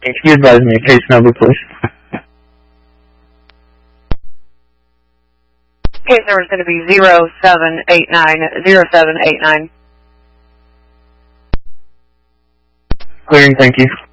Can you advise me a case number, please? Case number is going to be 0789. Clearing, thank you.